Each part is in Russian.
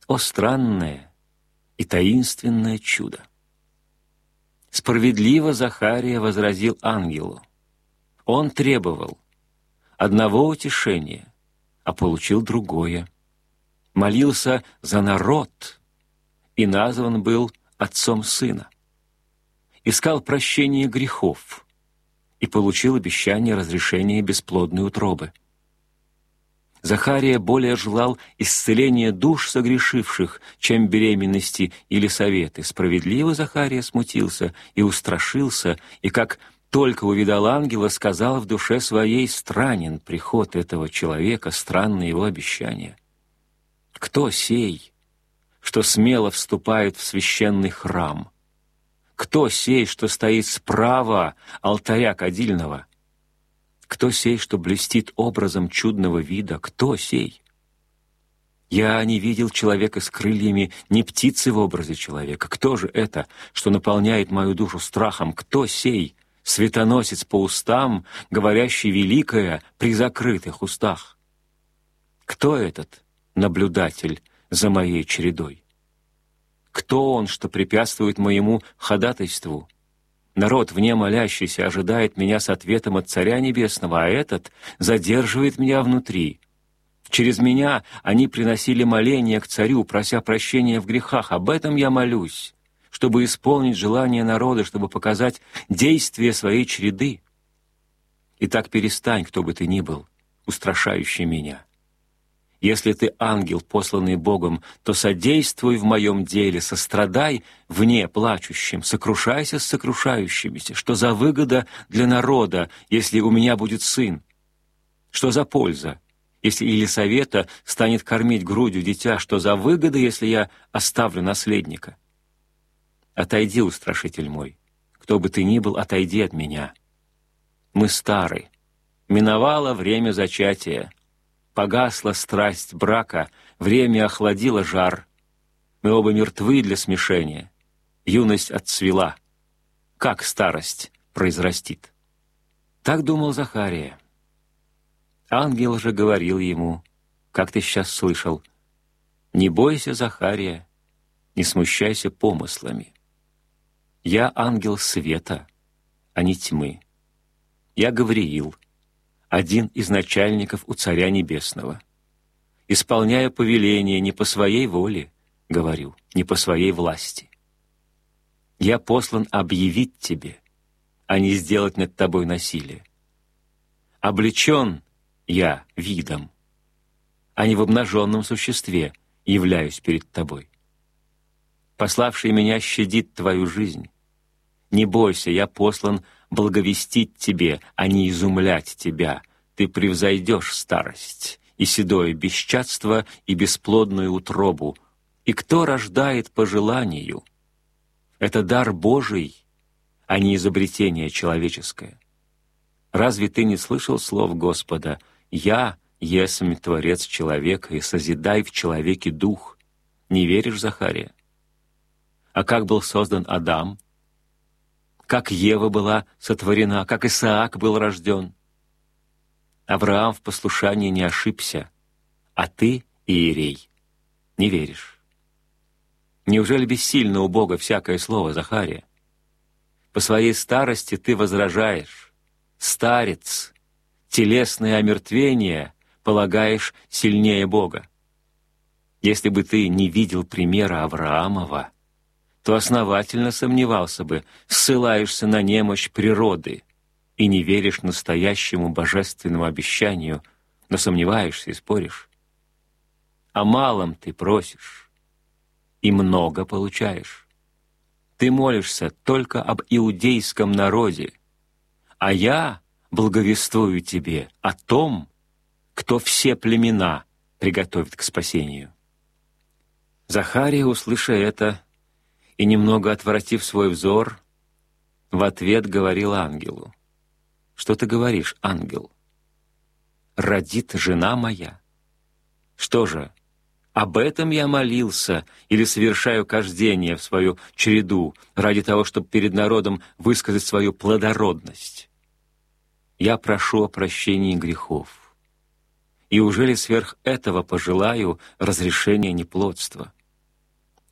О странное и таинственное чудо! Справедливо Захария возразил ангелу. Он требовал одного утешения, а получил другое. Молился за народ и назван был отцом сына. Искал прощения грехов и получил обещание разрешения бесплодной утробы. Захария более желал исцеления душ согрешивших, чем беременности или советы. Справедливо Захария смутился и устрашился, и как только увидал ангела, сказал в душе своей: странен приход этого человека, странно его обещание. Кто сей, что смело вступает в священный храм? Кто сей, что стоит справа алтаря кадильного? Кто сей, что блестит образом чудного вида? Кто сей? Я не видел человека с крыльями, ни птицы в образе человека. Кто же это, что наполняет мою душу страхом? Кто сей, светоносец по устам, говорящий великое при закрытых устах? Кто этот наблюдатель за моей чередой? Кто он, что препятствует моему ходатайству? Народ, вне молящийся, ожидает меня с ответом от Царя Небесного, а этот задерживает меня внутри. Через меня они приносили моления к Царю, прося прощения в грехах. Об этом я молюсь, чтобы исполнить желание народа, чтобы показать действие своей череды. Итак, перестань, кто бы ты ни был, устрашающий меня. Если ты ангел, посланный Богом, то содействуй в моем деле, сострадай вне плачущим, сокрушайся с сокрушающимися. Что за выгода для народа, если у меня будет сын? Что за польза, если Елисавета станет кормить грудью дитя? Что за выгода, если я оставлю наследника? Отойди, устрашитель мой, кто бы ты ни был, отойди от меня. Мы стары, миновало время зачатия. Погасла страсть брака, время охладило жар. Мы оба мертвы для смешения. Юность отцвела. Как старость произрастит? Так думал Захария. Ангел же говорил ему, как ты сейчас слышал: «Не бойся, Захария, не смущайся помыслами. Я ангел света, а не тьмы. Я Гавриил, один из начальников у Царя Небесного. Исполняю повеление не по своей воле, говорю, не по своей власти. Я послан объявить тебе, а не сделать над тобой насилие. Облечен я видом, а не в обнаженном существе являюсь перед тобой. Пославший меня щадит твою жизнь. Не бойся, я послан благовестить тебе, а не изумлять тебя. Ты превзойдешь старость и седое бесчадство и бесплодную утробу. И кто рождает по желанию? Это дар Божий, а не изобретение человеческое. Разве ты не слышал слов Господа: «Я есмь Творец человека, и созидай в человеке дух»? Не веришь, Захария? А как был создан Адам? Как Ева была сотворена, как Исаак был рожден? Авраам в послушании не ошибся, а ты, Иерей, не веришь. Неужели бессильно у Бога всякое слово, Захария? По своей старости ты возражаешь. Старец, телесное омертвение полагаешь сильнее Бога. Если бы ты не видел примера Авраамова, то основательно сомневался бы, ссылаешься на немощь природы и не веришь настоящему божественному обещанию, но сомневаешься и споришь. О малом ты просишь и много получаешь. Ты молишься только об иудейском народе, а я благовествую тебе о том, кто все племена приготовит к спасению». Захария, услыша это, и немного отворотив свой взор, в ответ говорил ангелу: «Что ты говоришь, ангел? Родит жена моя? Что же, об этом я молился или совершаю кождение в свою череду ради того, чтобы перед народом высказать свою плодородность? Я прошу о прощении грехов. И ужели сверх этого пожелаю разрешения неплодства?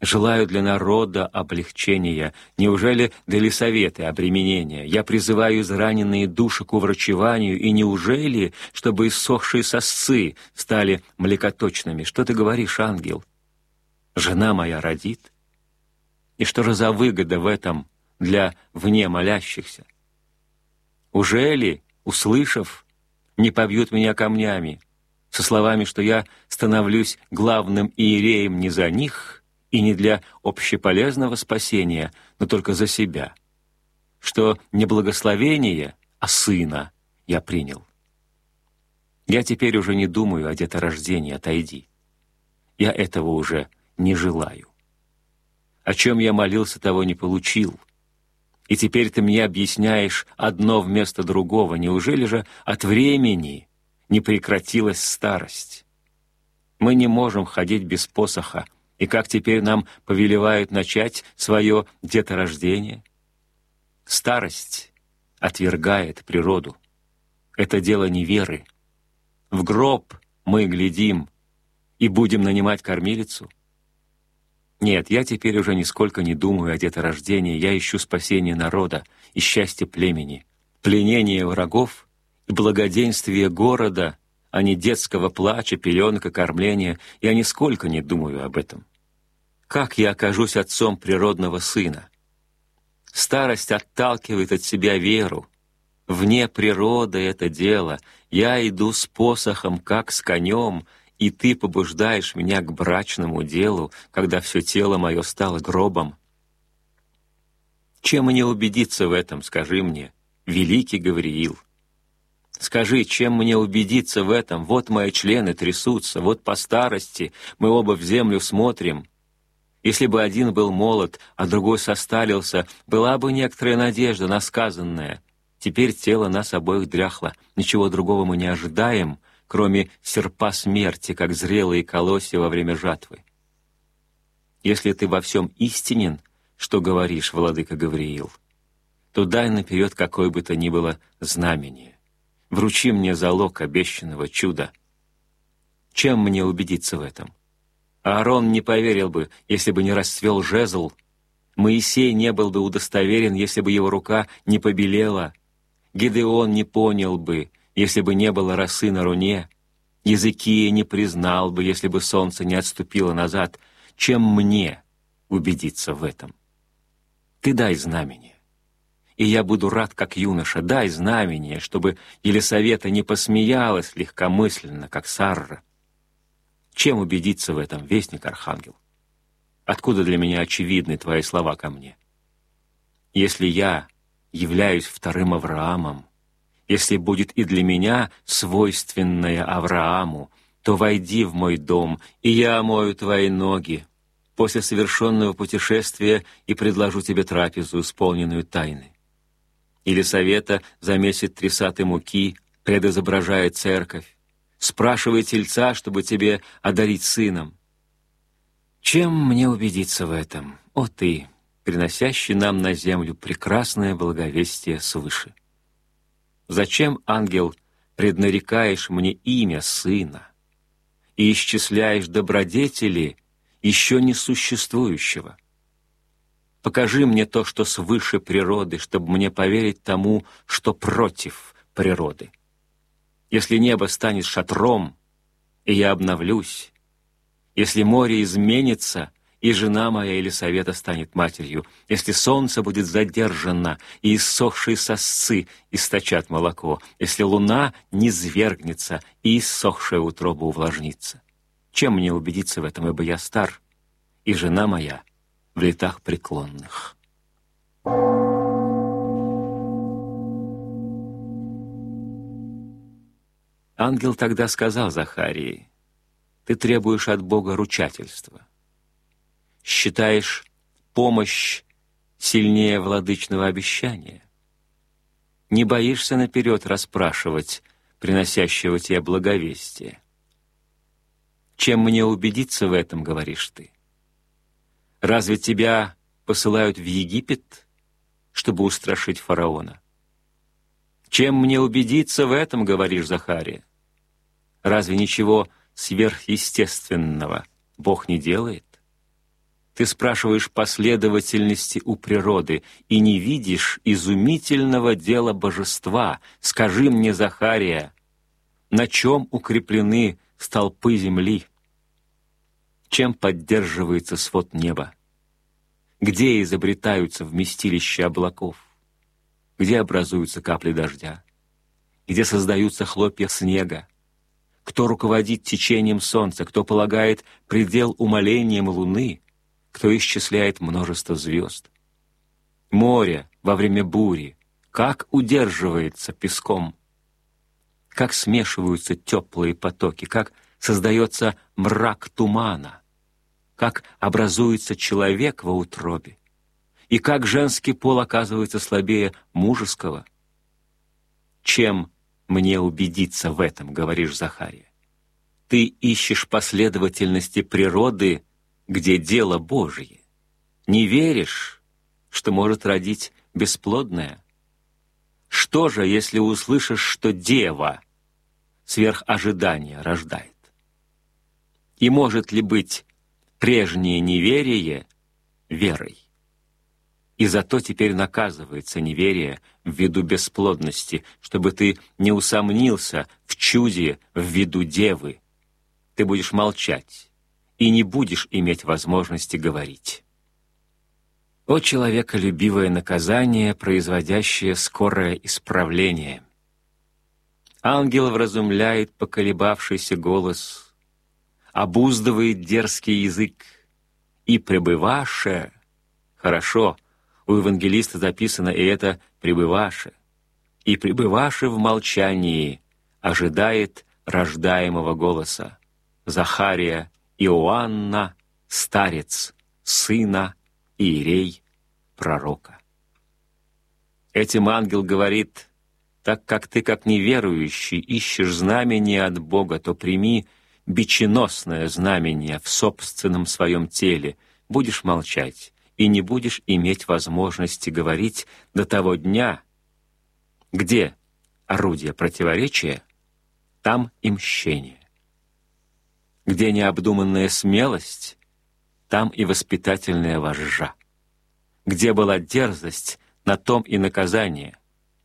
Желаю для народа облегчения. Неужели для Елисаветы обременения? Я призываю израненные души к уврачеванию, и неужели, чтобы иссохшие сосцы стали млекоточными? Что ты говоришь, ангел? Жена моя родит? И что же за выгода в этом для вне молящихся? Ужели, услышав, не побьют меня камнями, со словами, что я становлюсь главным иереем не за них и не для общеполезного спасения, но только за себя, что не благословение, а сына я принял. Я теперь уже не думаю о деторождении, отойди. Я этого уже не желаю. О чем я молился, того не получил. И теперь ты мне объясняешь одно вместо другого. Неужели же от времени не прекратилась старость? Мы не можем ходить без посоха, и как теперь нам повелевают начать свое деторождение? Старость отвергает природу. Это дело не веры. В гроб мы глядим и будем нанимать кормилицу? Нет, я теперь уже нисколько не думаю о деторождении, я ищу спасение народа и счастье племени, пленение врагов и благоденствие города, а не детского плача, пеленка, кормления. Я нисколько не думаю об этом. Как я окажусь отцом природного сына? Старость отталкивает от себя веру. Вне природы это дело. Я иду с посохом, как с конем, и ты побуждаешь меня к брачному делу, когда все тело мое стало гробом. Чем мне убедиться в этом, скажи мне, великий Гавриил? Скажи, чем мне убедиться в этом? Вот мои члены трясутся, вот по старости мы оба в землю смотрим. Если бы один был молод, а другой состарился, была бы некоторая надежда на сказанное. Теперь тело нас обоих дряхло, ничего другого мы не ожидаем, кроме серпа смерти, как зрелые колосья во время жатвы. Если ты во всем истинен, что говоришь, владыка Гавриил, то дай наперед какое бы то ни было знамение. Вручи мне залог обещанного чуда. Чем мне убедиться в этом? Аарон не поверил бы, если бы не расцвел жезл. Моисей не был бы удостоверен, если бы его рука не побелела. Гидеон не понял бы, если бы не было росы на руне. Езекия не признал бы, если бы солнце не отступило назад. Чем мне убедиться в этом? Ты дай знамение. И я буду рад, как юноша, дай знамение, чтобы Елисавета не посмеялась легкомысленно, как Сарра. Чем убедиться в этом, вестник Архангел? Откуда для меня очевидны твои слова ко мне? Если я являюсь вторым Авраамом, если будет и для меня свойственное Аврааму, то войди в мой дом, и я омою твои ноги после совершенного путешествия и предложу тебе трапезу, исполненную тайны. Елисавета замесит 3 саты муки, предизображая церковь. Спрашивай тельца, чтобы тебе одарить сыном. Чем мне убедиться в этом, о ты, приносящий нам на землю прекрасное благовестие свыше? Зачем, ангел, преднарекаешь мне имя сына и исчисляешь добродетели еще не существующего? Покажи мне то, что свыше природы, чтобы мне поверить тому, что против природы. Если небо станет шатром, и я обновлюсь, если море изменится, и жена моя Елисавета станет матерью, если солнце будет задержано, и иссохшие сосцы источат молоко, если луна низвергнется, и иссохшая утроба увлажнится. Чем мне убедиться в этом, ибо я стар, и жена моя в летах преклонных. Ангел тогда сказал Захарии: «Ты требуешь от Бога ручательства. Считаешь помощь сильнее владычного обещания. Не боишься наперед расспрашивать приносящего тебе благовестие. Чем мне убедиться в этом, говоришь ты? Разве тебя посылают в Египет, чтобы устрашить фараона? Чем мне убедиться в этом, говоришь, Захария? Разве ничего сверхъестественного Бог не делает? Ты спрашиваешь последовательности у природы и не видишь изумительного дела божества. Скажи мне, Захария, на чем укреплены столпы земли? Чем поддерживается свод неба? Где изобретаются вместилища облаков? Где образуются капли дождя? Где создаются хлопья снега? Кто руководит течением солнца? Кто полагает предел умолениям луны? Кто исчисляет множество звезд? Море во время бури как удерживается песком? Как смешиваются теплые потоки? Как создается мрак тумана? Как образуется человек во утробе? И как женский пол оказывается слабее мужеского? Чем мне убедиться в этом, говоришь, Захария? Ты ищешь последовательности природы, где дело Божие. Не веришь, что может родить бесплодное? Что же, если услышишь, что дева сверх ожидания рождает? И может ли быть прежнее неверие верой? И зато теперь наказывается неверие ввиду бесплодности, чтобы ты не усомнился в чуде ввиду девы. Ты будешь молчать и не будешь иметь возможности говорить. О, человеколюбивое наказание, производящее скорое исправление! Ангел вразумляет поколебавшийся голос, обуздывает дерзкий язык, и пребываше, хорошо, у евангелиста записано и это пребываше, и пребываше в молчании ожидает рождаемого голоса. Захария, Иоанна, старец, сына, иерей, пророка. Этим ангел говорит: так как ты, как неверующий, ищешь знамение от Бога, то прими биченосное знамение в собственном своем теле, будешь молчать и не будешь иметь возможности говорить до того дня, где орудие противоречия, там и мщение. Где необдуманная смелость, там и воспитательная вожжа. Где была дерзость, на том и наказание.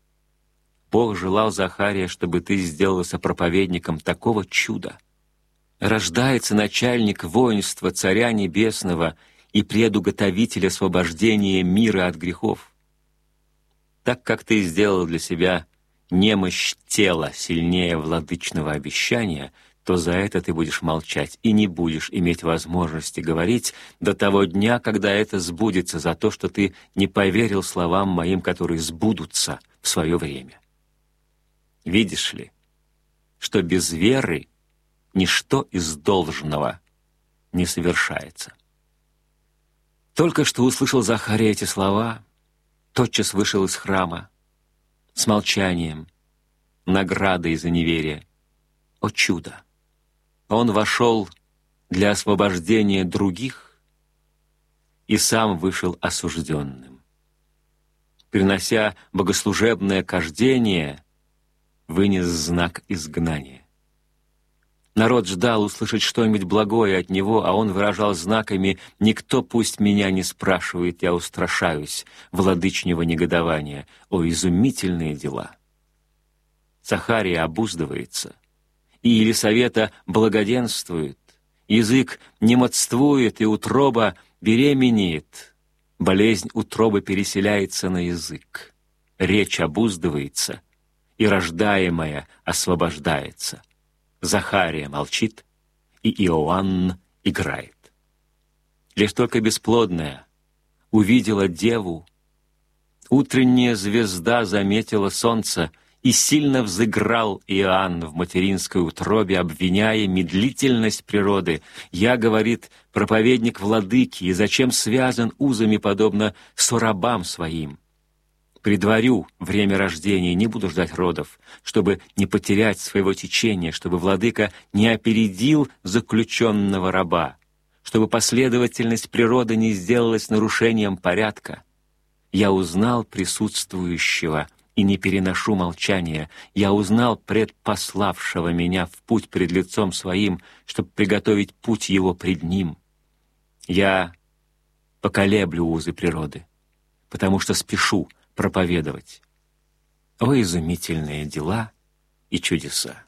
Бог желал, Захария, чтобы ты сделался проповедником такого чуда. Рождается начальник воинства Царя Небесного и предуготовитель освобождения мира от грехов. Так как ты сделал для себя немощь тела сильнее владычного обещания, то за это ты будешь молчать и не будешь иметь возможности говорить до того дня, когда это сбудется, за то, что ты не поверил словам моим, которые сбудутся в свое время. Видишь ли, что без веры ничто из должного не совершается. Только что услышал Захария эти слова, тотчас вышел из храма с молчанием, наградой за неверие. О чудо! Он вошел для освобождения других и сам вышел осужденным. Принося богослужебное кождение, вынес знак изгнания. Народ ждал услышать что-нибудь благое от него, а он выражал знаками: «Никто пусть меня не спрашивает, я устрашаюсь владычнего негодования». О, изумительные дела! Захария обуздывается, и Елисавета благоденствует, язык немодствует, и утроба беременеет. Болезнь утробы переселяется на язык, речь обуздывается, и рождаемая освобождается. Захария молчит, и Иоанн играет. Лишь только бесплодная увидела деву, утренняя звезда заметила солнце, и сильно взыграл Иоанн в материнской утробе, обвиняя медлительность природы. «Я, — говорит, — проповедник владыки, и зачем связан узами, подобно сорабам своим? Предварю время рождения, не буду ждать родов, чтобы не потерять своего течения, чтобы владыка не опередил заключенного раба, чтобы последовательность природы не сделалась нарушением порядка. Я узнал присутствующего и не переношу молчания. Я узнал предпославшего меня в путь пред лицом своим, чтобы приготовить путь его пред ним. Я поколеблю узы природы, потому что спешу проповедовать. О, изумительные дела и чудеса!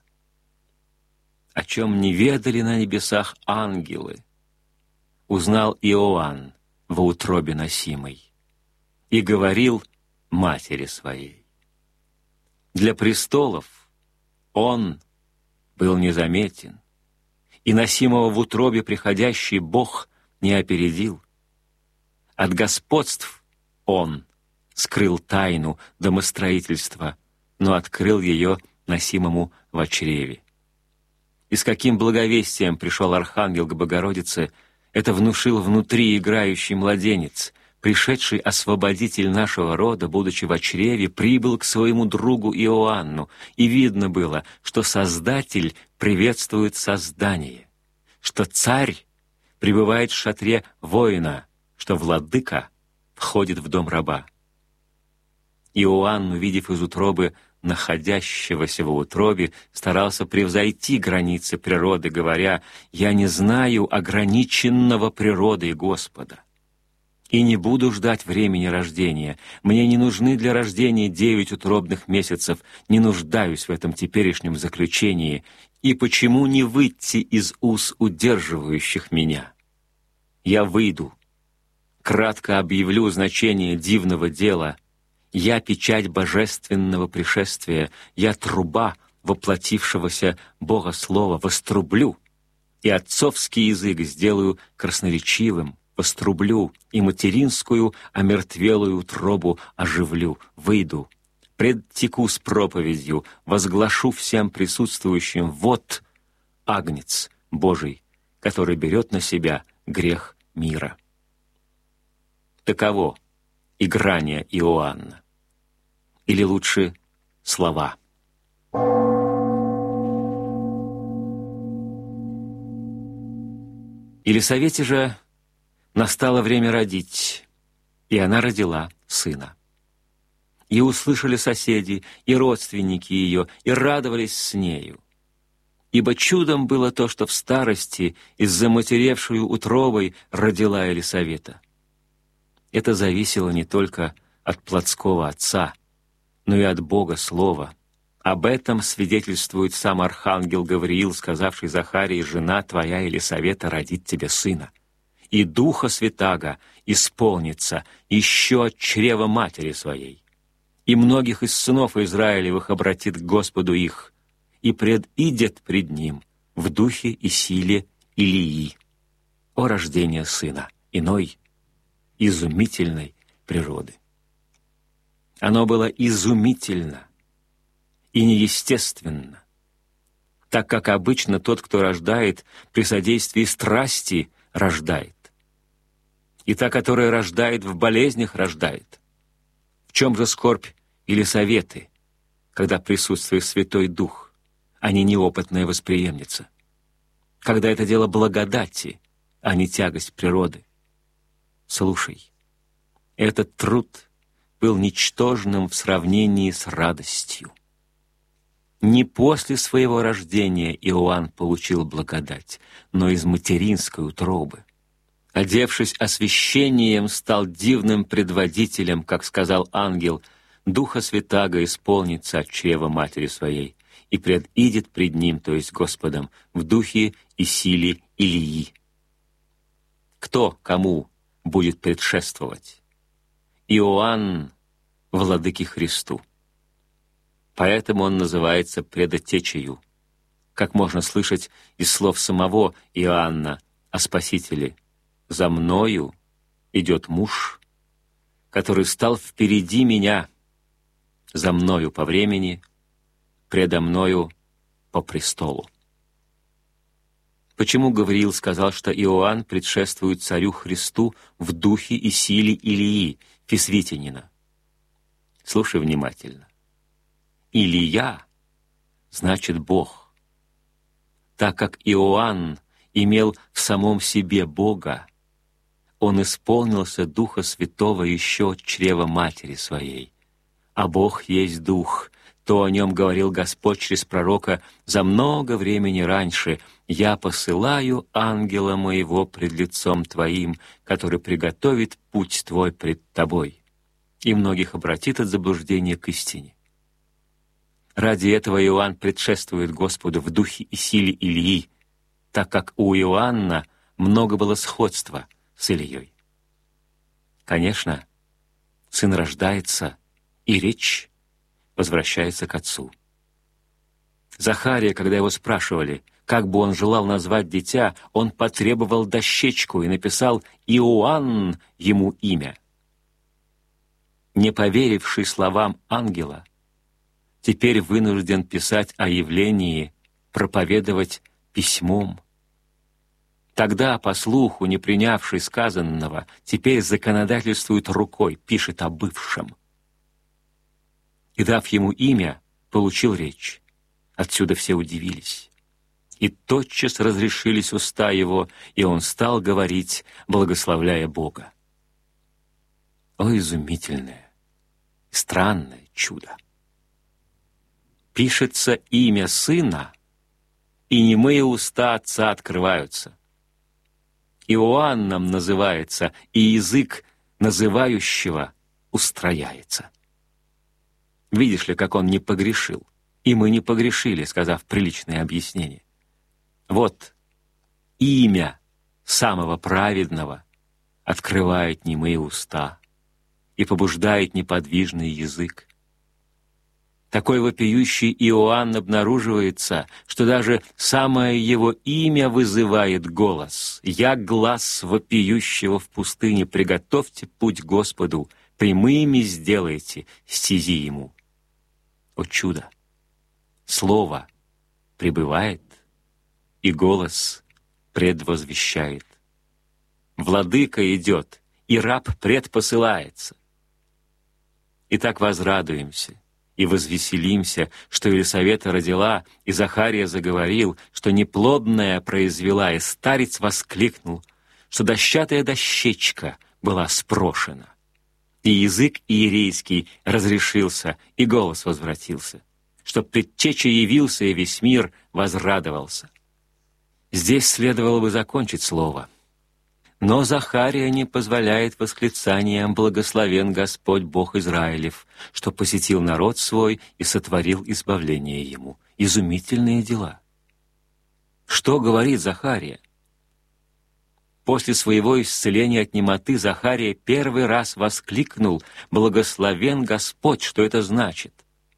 О чем не ведали на небесах ангелы, узнал Иоанн во утробе носимой и говорил матери своей. Для престолов он был незаметен, и носимого в утробе приходящий Бог не опередил. От господств он скрыл тайну домостроительства, но открыл ее носимому во чреве. И с каким благовестием пришел архангел к Богородице, это внушил внутри играющий младенец, пришедший освободитель нашего рода, будучи во чреве, прибыл к своему другу Иоанну, и видно было, что Создатель приветствует создание, что царь пребывает в шатре воина, что владыка входит в дом раба. Иоанн, увидев из утробы находящегося в утробе, старался превзойти границы природы, говоря: «Я не знаю ограниченного природой Господа, и не буду ждать времени рождения. Мне не нужны для рождения 9 утробных месяцев, не нуждаюсь в этом теперешнем заключении. И почему не выйти из уз удерживающих меня? Я выйду, кратко объявлю значение дивного дела. Я печать божественного пришествия, я труба воплотившегося Бога Слова, вострублю, и отцовский язык сделаю красноречивым, вострублю, и материнскую омертвелую утробу оживлю, выйду, предтеку с проповедью, возглашу всем присутствующим: вот Агнец Божий, который берет на себя грех мира». Таково играние Иоанна, или лучше слова. Елисавете же настало время родить, и она родила сына. И услышали соседи, и родственники ее, и радовались с нею. Ибо чудом было то, что в старости из-за матеревшую утробой родила Елисавета. Это зависело не только от плотского отца, но и от Бога Слова. Об этом свидетельствует сам архангел Гавриил, сказавший Захарии: «Жена твоя Елисавета родит тебе сына, и Духа Святаго исполнится еще от чрева матери своей, и многих из сынов Израилевых обратит к Господу их, и предидет пред ним в духе и силе Илии». О рождение сына иной, изумительной природы! Оно было изумительно и неестественно, так как обычно тот, кто рождает, при содействии страсти рождает, и та, которая рождает в болезнях, рождает. В чем же скорбь Елисаветы, когда присутствует Святой Дух, а не неопытная восприемница? Когда это дело благодати, а не тягость природы? Слушай, этот труд был ничтожным в сравнении с радостью. Не после своего рождения Иоанн получил благодать, но из материнской утробы. Одевшись освящением, стал дивным предводителем, как сказал ангел: «Духа Святаго исполнится от чрева матери своей, и предидет пред ним, то есть Господом, в духе и силе Илии». Кто кому будет предшествовать? Иоанн владыке Христу. Поэтому он называется предотечею, как можно слышать из слов самого Иоанна о Спасителе: «За мною идет муж, который стал впереди меня, за мною по времени, предо мною по престолу». Почему Гавриил сказал, что Иоанн предшествует царю Христу в духе и силе Илии, фисвитянина? Слушай внимательно. Илия значит Бог. Так как Иоанн имел в самом себе Бога, он исполнился Духа Святого еще от чрева матери своей. А Бог есть Дух, что о нем говорил Господь через пророка за много времени раньше: «Я посылаю ангела моего пред лицом твоим, который приготовит путь твой пред тобой», и многих обратит от заблуждения к истине. Ради этого Иоанн предшествует Господу в духе и силе Илии, так как у Иоанна много было сходства с Илией. Конечно, сын рождается, и речь возвращается к отцу. Захария, когда его спрашивали, как бы он желал назвать дитя, он потребовал дощечку и написал «Иоанн» ему имя. Не поверивший словам ангела, теперь вынужден писать о явлении, проповедовать письмом. Тогда, по слуху, не принявший сказанного, теперь законодательствует рукой, пишет о бывшем. И, дав ему имя, получил речь. Отсюда все удивились. И тотчас разрешились уста его, и он стал говорить, благословляя Бога. О, изумительное, странное чудо! Пишется имя Сына, и немые уста Отца открываются. Иоанном называется, и язык называющего устрояется. Видишь ли, как он не погрешил? И мы не погрешили, сказав приличное объяснение. Вот имя самого праведного открывает немые уста и побуждает неподвижный язык. Такой вопиющий Иоанн обнаруживается, что даже самое его имя вызывает голос. «Я глас вопиющего в пустыне, приготовьте путь Господу, прямыми сделайте стези Ему». О чудо! Слово пребывает, и голос предвозвещает. Владыка идет, и раб предпосылается. Итак, возрадуемся и возвеселимся, что Елисавета родила, и Захария заговорил, что неплодная произвела, и старец воскликнул, что дощатая дощечка была спрошена. И язык иерейский разрешился, и голос возвратился, что предтеча явился, и весь мир возрадовался. Здесь следовало бы закончить слово. Но Захария не позволяет восклицаниям «Благословен Господь Бог Израилев», что посетил народ свой и сотворил избавление ему. Изумительные дела. Что говорит Захария? После своего исцеления от немоты Захария первый раз воскликнул «Благословен Господь». Что это значит?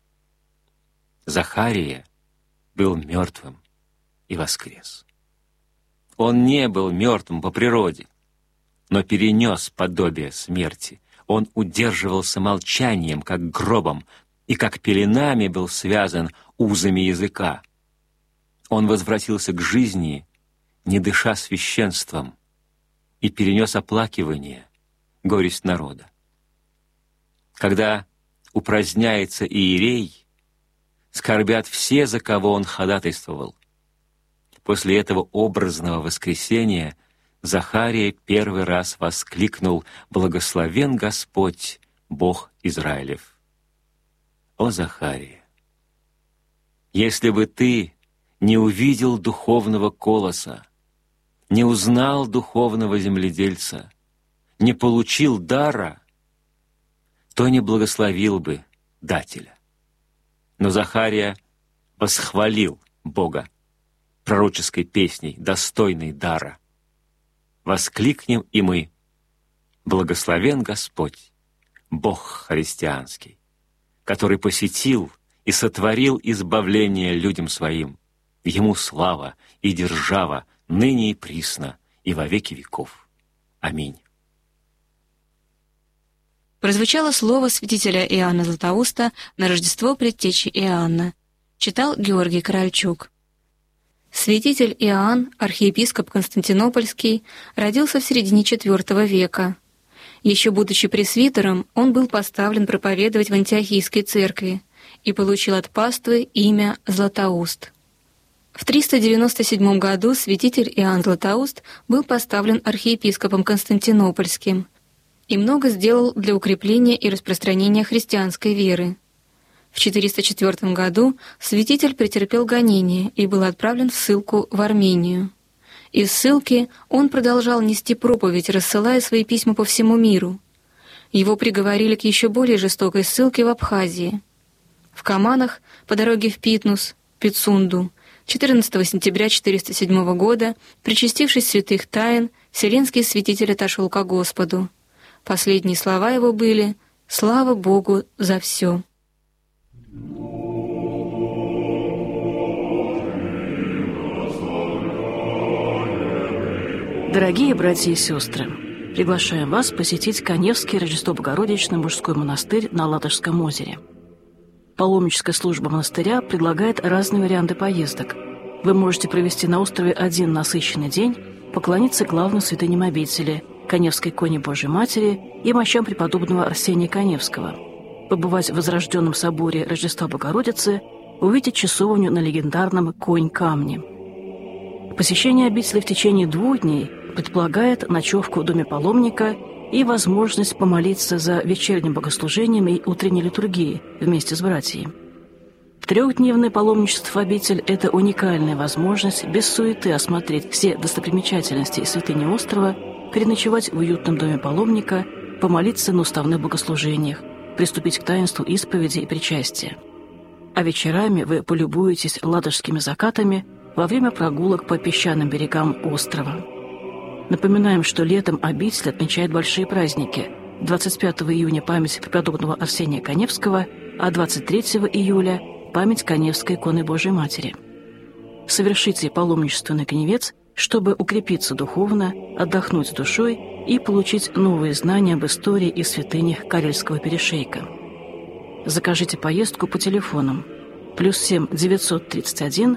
Захария был мертвым и воскрес. Он не был мертвым по природе, но перенес подобие смерти. Он удерживался молчанием, как гробом, и как пеленами был связан узами языка. Он возвратился к жизни, не дыша священством, и перенес оплакивание, горесть народа. Когда упраздняется иерей, скорбят все, за кого он ходатайствовал. После этого образного воскресения Захария первый раз воскликнул «Благословен Господь, Бог Израилев». О, Захария! Если бы ты не увидел духовного колоса, не узнал духовного земледельца, не получил дара, то не благословил бы дателя. Но Захария восхвалил Бога пророческой песней, достойной дара. Воскликнем и мы: «Благословен Господь, Бог христианский, который посетил и сотворил избавление людям своим. Ему слава и держава ныне и присно, и во веки веков. Аминь». Прозвучало слово святителя Иоанна Златоуста на Рождество предтечи Иоанна. Читал Георгий Корольчук. Святитель Иоанн, архиепископ Константинопольский, родился в середине IV века. Еще будучи пресвитером, он был поставлен проповедовать в Антиохийской церкви и получил от паствы имя Златоуст. В 397 году святитель Иоанн Златоуст был поставлен архиепископом Константинопольским и много сделал для укрепления и распространения христианской веры. В 404 году святитель претерпел гонение и был отправлен в ссылку в Армению. Из ссылки он продолжал нести проповедь, рассылая свои письма по всему миру. Его приговорили к еще более жестокой ссылке в Абхазии. В Каманах, по дороге в Питнус, Пицунду, 14 сентября 407 года, причастившись святых тайн, вселенский святитель отошел ко Господу. Последние слова его были «Слава Богу за все». Дорогие братья и сестры, приглашаем вас посетить Каневский Рождество-Богородичный мужской монастырь на Ладожском озере. Паломническая служба монастыря предлагает разные варианты поездок. Вы можете провести на острове один насыщенный день, поклониться главной святыням обители – Каневской иконе Божьей Матери и мощам преподобного Арсения Каневского, побывать в Возрожденном соборе Рождества Богородицы, увидеть часовню на легендарном Конь-камне. Посещение обители в течение 2 дней предполагает ночевку в доме паломника и возможность помолиться за вечерним богослужением и утренней литургией вместе с братьями. 3-дневное паломничество в обитель – это уникальная возможность без суеты осмотреть все достопримечательности и святыни острова, переночевать в уютном доме паломника, помолиться на уставных богослужениях, приступить к таинству исповеди и причастия. А вечерами вы полюбуетесь ладожскими закатами во время прогулок по песчаным берегам острова. Напоминаем, что летом обитель отмечает большие праздники. 25 июня память преподобного Арсения Каневского, а 23 июля память Каневской иконы Божией Матери. Совершите паломничество на Каневец, чтобы укрепиться духовно, отдохнуть душой и получить новые знания об истории и святынях Карельского перешейка. Закажите поездку по телефонам +7 931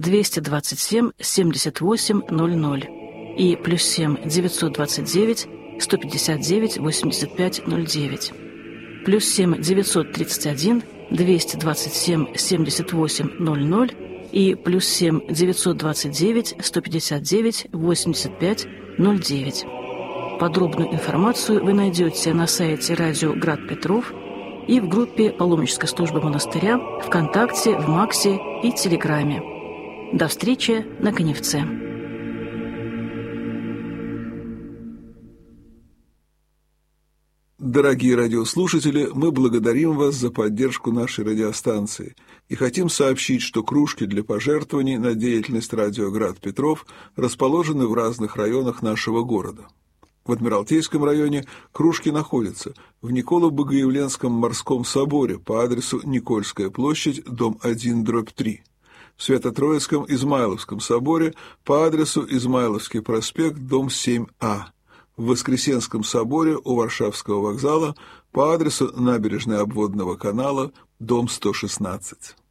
227 78 00 и +7 929 159 85 09, +7 931 227 78 00 и +7 929 159 85 09. Подробную информацию вы найдете на сайте радио «Град Петров» и в группе паломнической службы монастыря ВКонтакте, в Максе и Телеграме. До встречи на Каневце. Дорогие радиослушатели, мы благодарим вас за поддержку нашей радиостанции и хотим сообщить, что кружки для пожертвований на деятельность радио «Град Петров» расположены в разных районах нашего города. В Адмиралтейском районе кружки находятся в Николо-Богоявленском морском соборе по адресу Никольская площадь, дом 1/3, в Свято-Троицком Измайловском соборе по адресу Измайловский проспект, дом 7А, в Воскресенском соборе у Варшавского вокзала по адресу Набережная Обводного канала, дом 116.